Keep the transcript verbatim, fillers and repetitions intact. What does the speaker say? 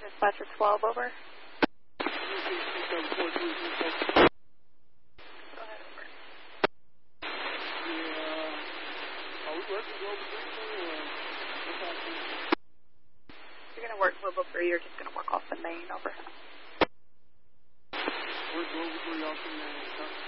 Dispatcher twelve, over. Go ahead, over. Yeah. Are we working Global three or what's happening? You're going to work Global three, you're just going to work off the main, over. Work Global three off the main.